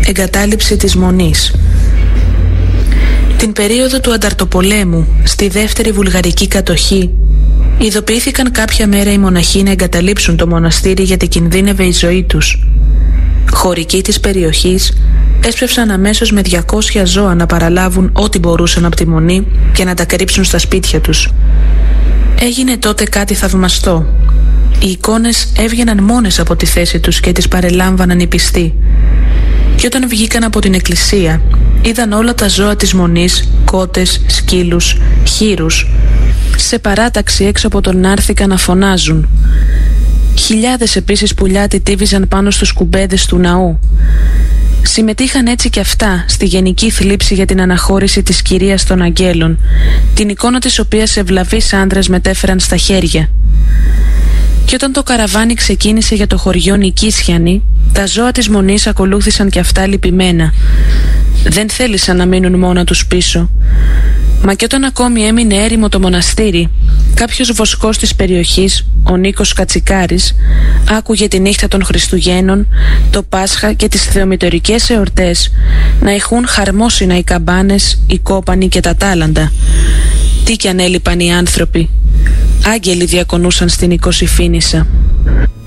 εγκατάλειψη της Μονής. Την περίοδο του Ανταρτοπολέμου, στη δεύτερη βουλγαρική κατοχή, ειδοποιήθηκαν κάποια μέρα οι μοναχοί να εγκαταλείψουν το μοναστήρι γιατί κινδύνευε η ζωή τους. Χωρικοί της περιοχής έσπευσαν αμέσως με 200 ζώα να παραλάβουν ό,τι μπορούσαν από τη Μονή και να τα κρύψουν στα σπίτια τους. Έγινε τότε κάτι θαυμαστό. Οι εικόνες έβγαιναν μόνες από τη θέση τους και τις παρελάμβαναν οι πιστοί. Και όταν βγήκαν από την εκκλησία, είδαν όλα τα ζώα της Μονής, κότες, σκύλους, χήρους, σε παράταξη έξω από τον Νάρθηκα να φωνάζουν. Χιλιάδες επίσης πουλιά τιτίβιζαν πάνω στους κουμπέδες του ναού. Συμμετείχαν έτσι και αυτά στη γενική θλίψη για την αναχώρηση της Κυρίας των Αγγέλων, την εικόνα της οποίας ευλαβείς άντρες μετέφεραν στα χέρια. Και όταν το καραβάνι ξεκίνησε για το χωριό Νικήσιανη, τα ζώα της Μονής ακολούθησαν και αυτά λυπημένα. Δεν θέλησαν να μείνουν μόνα τους πίσω. Μα και όταν ακόμη έμεινε έρημο το μοναστήρι, κάποιος βοσκός της περιοχής, ο Νίκος Κατσικάρης, άκουγε τη νύχτα των Χριστουγέννων, το Πάσχα και τις θεομητορικές εορτές να ηχούν χαρμόσυνα οι καμπάνες, οι κόπανοι και τα τάλαντα. Τι κι αν έλειπαν οι άνθρωποι. Άγγελοι διακονούσαν στην Οικοσυφήνισσα.